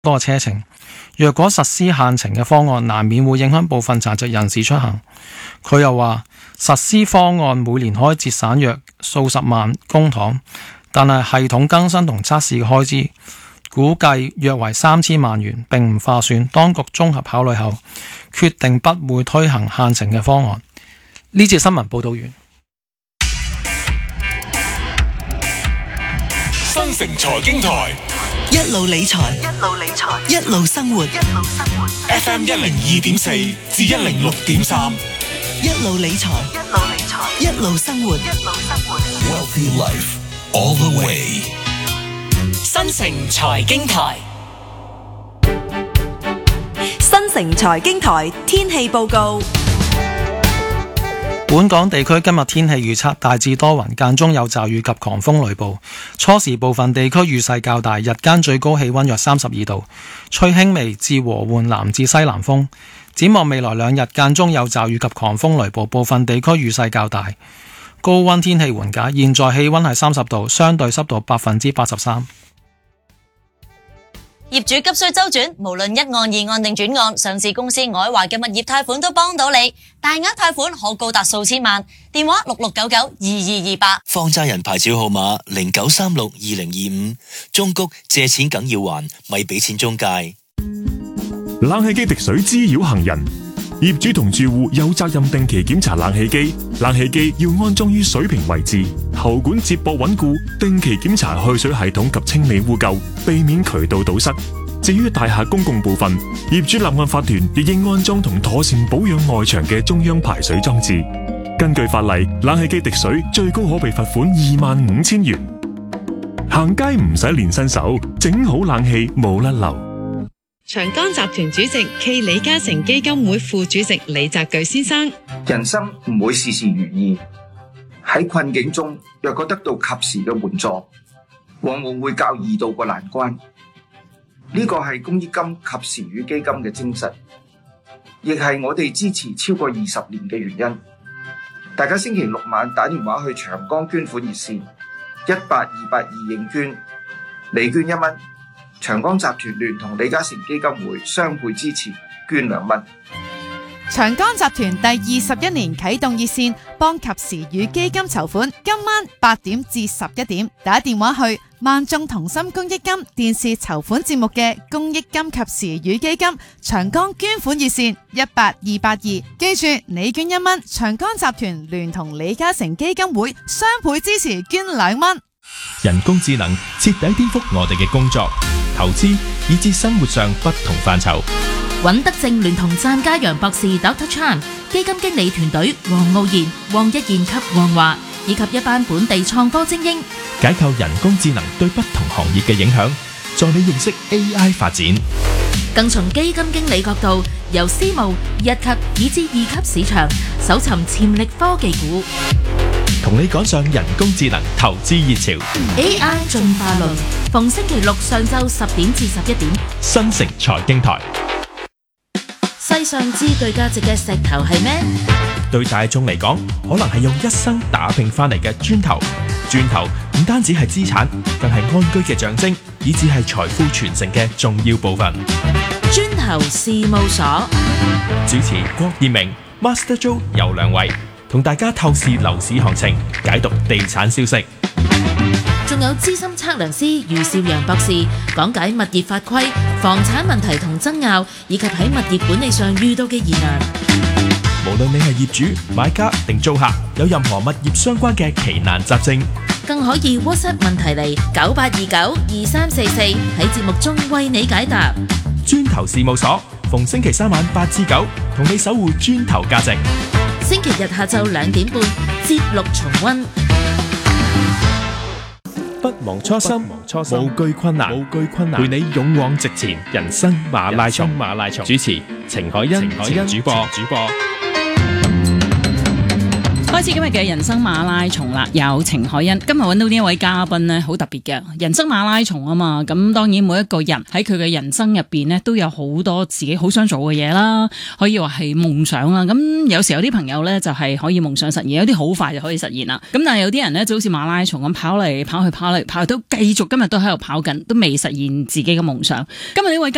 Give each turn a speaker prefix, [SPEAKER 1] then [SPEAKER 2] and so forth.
[SPEAKER 1] 多車程。若果實施限程嘅方案，難免會影響部分殘疾人士出行。佢又話，實施方案每年可以節省約數十萬公帑，但係系統更新同測試嘅開支估計約為3000萬元，並唔划算。當局綜合考慮後，決定不會推行限程嘅方案。呢節新聞報道完。
[SPEAKER 2] 新城財經台，
[SPEAKER 3] 一路理財，一路生活。
[SPEAKER 2] FM 102.4至106.3，
[SPEAKER 3] 一路理財，一路生活。
[SPEAKER 2] Wealthy Life all the way。
[SPEAKER 4] 新城財經台，
[SPEAKER 5] 新城財經台天氣報告。
[SPEAKER 1] 本港地區今日天氣預測大致多雲，間中有驟雨及狂風雷暴。初時部分地區雨勢較大，日間最高氣溫約32度，吹輕微至和緩南至西南風。展望未來2日，間中有驟雨及狂風雷暴，部分地區雨勢較大。高溫天氣緩解，現在氣溫係30度，相對濕度83%。
[SPEAKER 6] 業主急需周轉，無論一按、二按定轉按，上市公司愛華嘅物業貸款都幫到你，大額貸款可高達數千萬。電話66992228。
[SPEAKER 3] 放債人牌照號碼09362025。中谷借錢梗要還，咪俾錢中介。
[SPEAKER 7] 冷氣機滴水滋擾行人，業主同住戶有責任定期檢查冷氣機。冷氣機要安裝於水平位置，喉管接駁穩固，定期檢查去水系統及清理污垢，避免渠道堵塞。至於大廈公共部分，業主立案法團亦應安裝同妥善保養外牆嘅中央排水裝置。根據法例，冷氣機滴水最高可被罰款25000元。行街唔使練身手，整好冷氣冇甩漏。
[SPEAKER 8] 長江集團主席暨李嘉誠基金會副主席李澤鉅先生：
[SPEAKER 9] 人生唔會事事如意，喺困境中若果得到及時嘅援助，往往會較易渡過難關。呢個係公益金及時雨基金嘅精神，亦係我哋支持超過20年嘅原因。大家星期六晚打電話去長江捐款熱線18282認捐，你捐1蚊。長江集團聯同李嘉誠基金會雙倍支持，捐2蚊。
[SPEAKER 10] 長江集團第21年啟動熱線，幫及時雨基金籌款。今晚8點至11點，打電話去萬眾同心公益金電視籌款節目嘅公益金及時雨基金長江捐款熱線18282。記住，你捐1蚊，長江集團聯同李嘉誠基金會雙倍支持，捐2蚊。
[SPEAKER 11] 人工智能徹底顛覆我哋嘅工作、投資以至生活上不同範疇。
[SPEAKER 12] 尹德正聯同湛家陽博士 Dr. Chan 基金經理團隊黃傲然、黃一賢及黃華以及一班本地創科精英，
[SPEAKER 11] 解構人工智能對不同行業嘅影響，助你認識 AI 發展。
[SPEAKER 12] 更從基金經理角度，由私募、1級以至2級市場搜尋潛力科技股，
[SPEAKER 11] 同你趕上人工智能投資熱潮。
[SPEAKER 12] AI 進化論，逢星期六上晝10點至11點，
[SPEAKER 11] 新城財經台。
[SPEAKER 12] 世上最具價值嘅石頭係咩？
[SPEAKER 11] 對大眾嚟講，可能係用一生打拼翻嚟嘅磚頭。磚頭唔單止係資產，更係安居嘅象徵，以至係財富傳承嘅重要部分。
[SPEAKER 12] 磚頭事務所
[SPEAKER 11] 主持郭燕明、Master Joe 有2位，同大家透視樓市行情，解讀地產消息。
[SPEAKER 12] 仲有資深測量師余少陽博士講解物業法規、房產問題同爭拗，以及喺物業管理上遇到嘅疑難。
[SPEAKER 11] 無論你係業主、買家定租客，有任何物業相關嘅奇難雜症，
[SPEAKER 12] 更可以 WhatsApp 問題嚟98292344，喺節目中為你解答。
[SPEAKER 11] 磚頭事務所逢星期3晚8至9，同你守護磚頭價值。
[SPEAKER 12] 星期日下晝2點半，節錄重溫。
[SPEAKER 11] 不忘初心，無懼困難，陪你勇往直前。人生馬拉松，主持程海欣，主播。
[SPEAKER 13] 開始今日嘅人生馬拉松啦，有程海欣。今日揾到呢一位嘉賓呢，好特別嘅。人生馬拉松啊嘛，咁當然每一個人喺佢嘅人生入邊呢，都有好多自己好想做嘅嘢啦，可以話係夢想啦。咁有時有啲朋友呢，就係可以夢想實現，有啲好快就可以實現啦。咁但係有啲人呢，就好似馬拉松咁跑嚟跑去，跑嚟跑去都繼續今日都喺度跑緊，都未實現自己嘅夢想。今日呢位